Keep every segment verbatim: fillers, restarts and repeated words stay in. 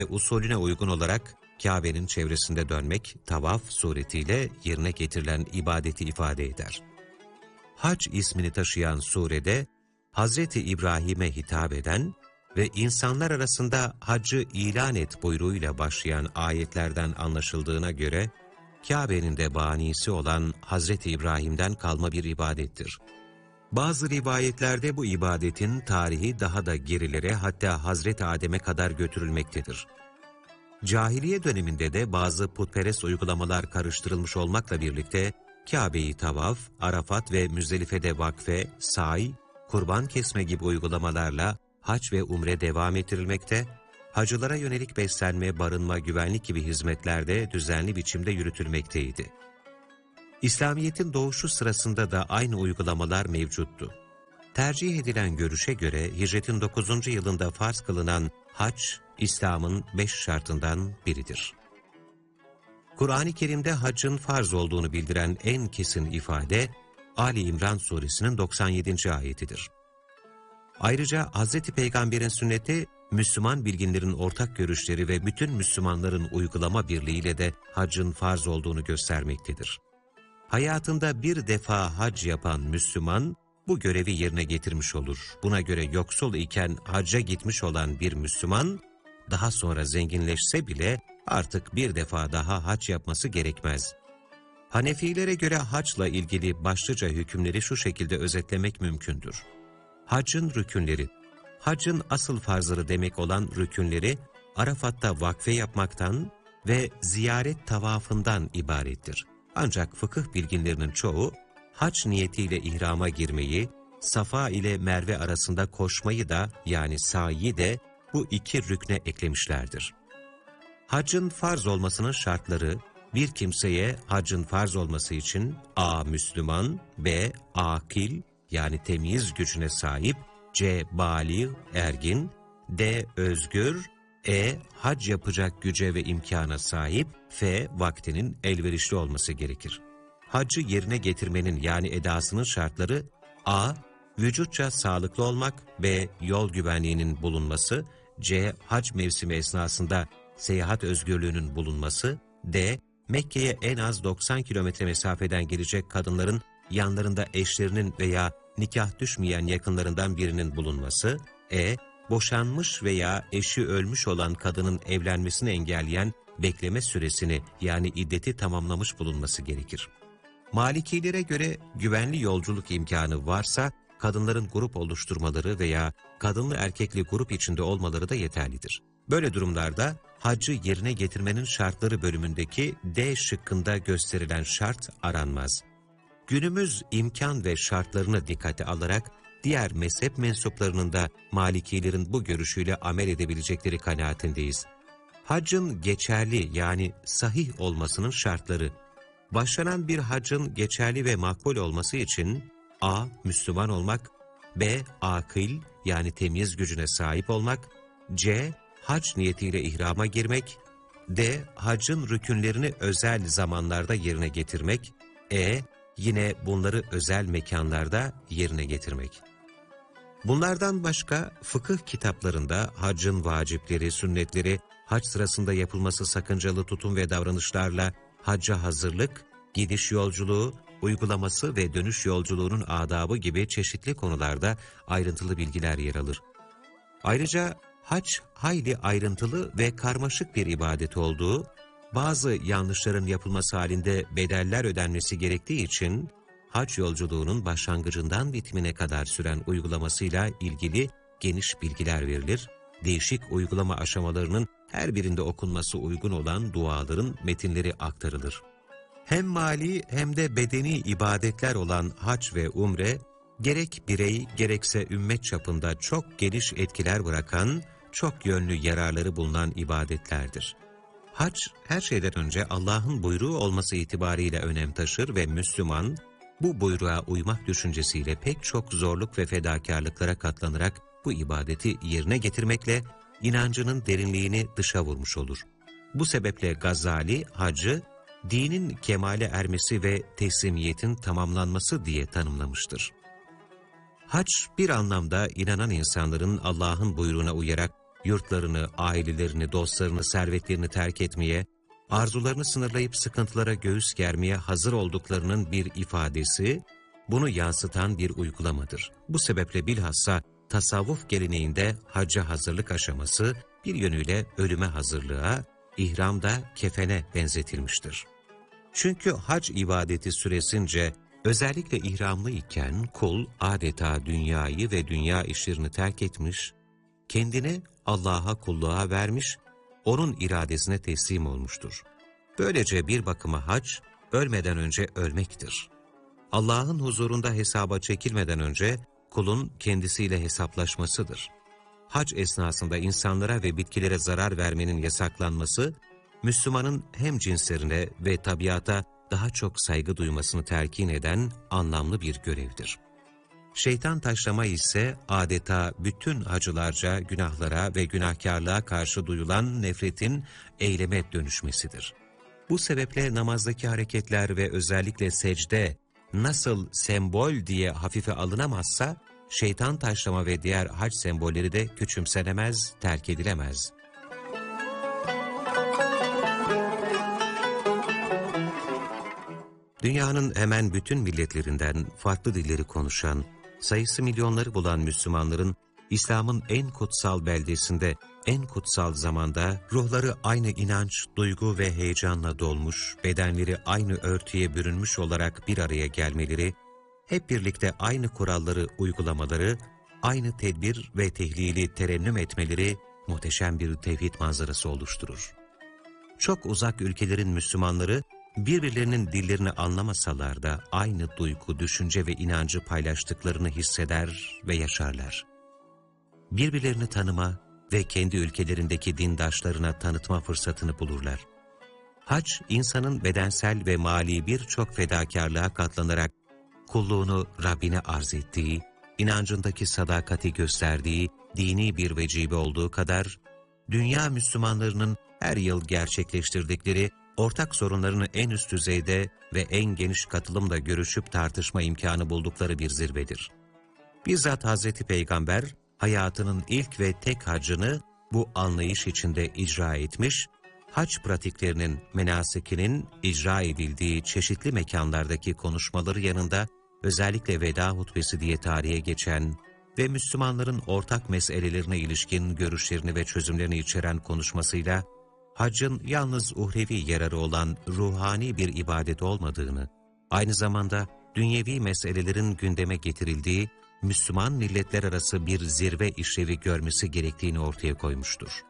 usulüne uygun olarak Kabe'nin çevresinde dönmek, tavaf suretiyle yerine getirilen ibadeti ifade eder. Hac ismini taşıyan surede, Hazreti İbrahim'e hitap eden ve insanlar arasında haccı ilan et buyruğuyla başlayan ayetlerden anlaşıldığına göre, Kabe'nin de banisi olan Hazreti İbrahim'den kalma bir ibadettir. Bazı rivayetlerde bu ibadetin tarihi daha da gerilere, hatta Hazreti Adem'e kadar götürülmektedir. Cahiliye döneminde de bazı putperest uygulamalar karıştırılmış olmakla birlikte, Kabe'yi tavaf, Arafat ve Müzdelife'de vakfe, say, kurban kesme gibi uygulamalarla hac ve umre devam ettirilmekte, hacılara yönelik beslenme, barınma, güvenlik gibi hizmetlerde düzenli biçimde yürütülmekteydi. İslamiyet'in doğuşu sırasında da aynı uygulamalar mevcuttu. Tercih edilen görüşe göre hicretin dokuzuncu yılında farz kılınan hac, İslam'ın beş şartından biridir. Kur'an-ı Kerim'de haccın farz olduğunu bildiren en kesin ifade, Ali İmran suresinin doksan yedinci ayetidir. Ayrıca Hz. Peygamber'in sünneti, Müslüman bilginlerin ortak görüşleri ve bütün Müslümanların uygulama birliğiyle de haccın farz olduğunu göstermektedir. Hayatında bir defa hac yapan Müslüman, bu görevi yerine getirmiş olur. Buna göre yoksul iken hacca gitmiş olan bir Müslüman, daha sonra zenginleşse bile artık bir defa daha hac yapması gerekmez. Hanefilere göre haçla ilgili başlıca hükümleri şu şekilde özetlemek mümkündür. Haccın rükünleri, haccın asıl farzları demek olan rükünleri, Arafat'ta vakfe yapmaktan ve ziyaret tavafından ibarettir. Ancak fıkıh bilginlerinin çoğu, hac niyetiyle ihrama girmeyi, Safa ile Merve arasında koşmayı da yani sa'i de bu iki rükne eklemişlerdir. Haccın farz olmasının şartları, bir kimseye haccın farz olması için a. Müslüman, b. akil yani temyiz gücüne sahip, c. bâlig, ergin, d. özgür, e. hac yapacak güce ve imkana sahip, f. vaktinin elverişli olması gerekir. Haccı yerine getirmenin yani edasının şartları a. vücutça sağlıklı olmak, b. yol güvenliğinin bulunması, c. hac mevsimi esnasında seyahat özgürlüğünün bulunması, d. Mekke'ye en az doksan kilometre mesafeden gelecek kadınların yanlarında eşlerinin veya nikah düşmeyen yakınlarından birinin bulunması, e. boşanmış veya eşi ölmüş olan kadının evlenmesini engelleyen bekleme süresini yani iddeti tamamlamış bulunması gerekir. Malikilere göre güvenli yolculuk imkanı varsa, kadınların grup oluşturmaları veya kadınlı erkekli grup içinde olmaları da yeterlidir. Böyle durumlarda haccı yerine getirmenin şartları bölümündeki D şıkkında gösterilen şart aranmaz. Günümüz imkan ve şartlarını dikkate alarak diğer mezhep mensuplarının da Malikilerin bu görüşüyle amel edebilecekleri kanaatindeyiz. Haccın geçerli yani sahih olmasının şartları. Başlanan bir haccın geçerli ve makbul olması için a. Müslüman olmak, b. akil yani temyiz gücüne sahip olmak, c. hac niyetiyle ihrama girmek, d. haccın rükünlerini özel zamanlarda yerine getirmek, e. yine bunları özel mekanlarda yerine getirmek. Bunlardan başka fıkıh kitaplarında haccın vacipleri, sünnetleri, hac sırasında yapılması sakıncalı tutum ve davranışlarla hacca hazırlık, gidiş yolculuğu, uygulaması ve dönüş yolculuğunun adabı gibi çeşitli konularda ayrıntılı bilgiler yer alır. Ayrıca hac hayli ayrıntılı ve karmaşık bir ibadet olduğu, bazı yanlışların yapılması halinde bedeller ödenmesi gerektiği için, hac yolculuğunun başlangıcından bitimine kadar süren uygulamasıyla ilgili geniş bilgiler verilir, değişik uygulama aşamalarının her birinde okunması uygun olan duaların metinleri aktarılır. Hem mali hem de bedeni ibadetler olan hac ve umre, gerek birey gerekse ümmet çapında çok geniş etkiler bırakan, çok yönlü yararları bulunan ibadetlerdir. Hac, her şeyden önce Allah'ın buyruğu olması itibariyle önem taşır ve Müslüman, bu buyruğa uymak düşüncesiyle pek çok zorluk ve fedakarlıklara katlanarak bu ibadeti yerine getirmekle inancının derinliğini dışa vurmuş olur. Bu sebeple Gazali, hacı, dinin kemale ermesi ve teslimiyetin tamamlanması diye tanımlamıştır. Hac, bir anlamda inanan insanların Allah'ın buyruğuna uyarak yurtlarını, ailelerini, dostlarını, servetlerini terk etmeye, arzularını sınırlayıp sıkıntılara göğüs germeye hazır olduklarının bir ifadesi, bunu yansıtan bir uygulamadır. Bu sebeple bilhassa tasavvuf geleneğinde hacca hazırlık aşaması bir yönüyle ölüme hazırlığa, ihramda kefene benzetilmiştir. Çünkü hac ibadeti süresince özellikle ihramlı iken kul adeta dünyayı ve dünya işlerini terk etmiş, kendini Allah'a kulluğa vermiş, onun iradesine teslim olmuştur. Böylece bir bakıma hac, ölmeden önce ölmektir. Allah'ın huzurunda hesaba çekilmeden önce kulun kendisiyle hesaplaşmasıdır. Hac esnasında insanlara ve bitkilere zarar vermenin yasaklanması, Müslümanın hem cinslerine ve tabiata daha çok saygı duymasını telkin eden anlamlı bir görevdir. Şeytan taşlama ise adeta bütün hacılarca günahlara ve günahkarlığa karşı duyulan nefretin eyleme dönüşmesidir. Bu sebeple namazdaki hareketler ve özellikle secde nasıl sembol diye hafife alınamazsa, şeytan taşlama ve diğer hac sembolleri de küçümsenemez, terk edilemez. Dünyanın hemen bütün milletlerinden farklı dilleri konuşan, sayısı milyonları bulan Müslümanların, İslam'ın en kutsal beldesinde, en kutsal zamanda, ruhları aynı inanç, duygu ve heyecanla dolmuş, bedenleri aynı örtüye bürünmüş olarak bir araya gelmeleri, hep birlikte aynı kuralları uygulamaları, aynı tedbir ve tehlili terennüm etmeleri, muhteşem bir tevhid manzarası oluşturur. Çok uzak ülkelerin Müslümanları, birbirlerinin dillerini anlamasalar da aynı duygu, düşünce ve inancı paylaştıklarını hisseder ve yaşarlar. Birbirlerini tanıma ve kendi ülkelerindeki dindaşlarına tanıtma fırsatını bulurlar. Hac, insanın bedensel ve mali birçok fedakarlığa katlanarak kulluğunu Rabbine arz ettiği, inancındaki sadakati gösterdiği dini bir vecibe olduğu kadar, dünya Müslümanlarının her yıl gerçekleştirdikleri ortak sorunlarını en üst düzeyde ve en geniş katılımla görüşüp tartışma imkanı buldukları bir zirvedir. Bizzat Hazreti Peygamber, hayatının ilk ve tek hacını bu anlayış içinde icra etmiş, hac pratiklerinin, menasikinin icra edildiği çeşitli mekanlardaki konuşmaları yanında, özellikle veda hutbesi diye tarihe geçen ve Müslümanların ortak meselelerine ilişkin görüşlerini ve çözümlerini içeren konuşmasıyla, haccın yalnız uhrevi yararı olan ruhani bir ibadet olmadığını, aynı zamanda dünyevi meselelerin gündeme getirildiği, Müslüman milletler arası bir zirve işlevi görmesi gerektiğini ortaya koymuştur.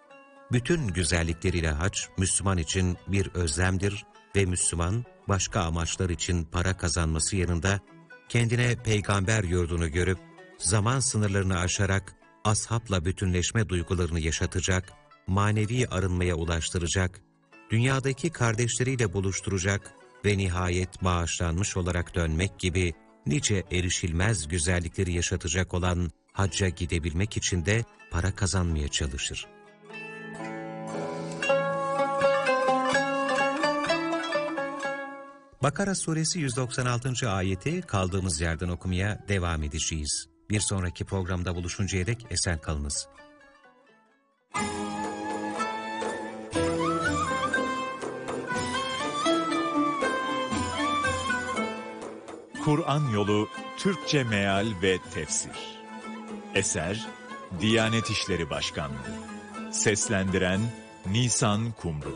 Bütün güzellikleriyle hac, Müslüman için bir özlemdir ve Müslüman, başka amaçlar için para kazanması yanında, kendine peygamber yurdunu görüp, zaman sınırlarını aşarak, ashabla bütünleşme duygularını yaşatacak, manevi arınmaya ulaştıracak, dünyadaki kardeşleriyle buluşturacak ve nihayet bağışlanmış olarak dönmek gibi nice erişilmez güzellikleri yaşatacak olan hacca gidebilmek için de para kazanmaya çalışır. Bakara suresi yüz doksan altıncı ayeti kaldığımız yerden okumaya devam edeceğiz. Bir sonraki programda buluşuncaya dek esen kalınız. Kur'an Yolu Türkçe Meal ve Tefsir. Eser Diyanet İşleri Başkanlığı. Seslendiren Nisan Kumru.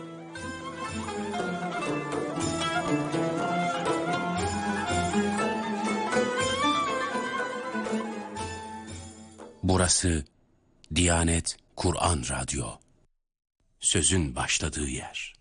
Burası Diyanet Kur'an Radyo. Sözün başladığı yer.